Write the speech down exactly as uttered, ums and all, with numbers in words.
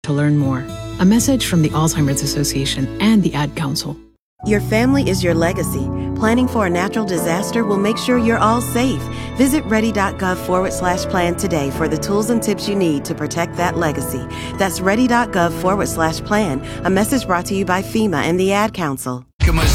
to learn more. A message from the Alzheimer's Association and the Ad Council. Your family is your legacy. Planning for a natural disaster will make sure you're all safe. Visit ready.gov forward slash plan today for the tools and tips you need to protect that legacy. That's ready.gov forward slash plan. A message brought to you by FEMA and the Ad Council.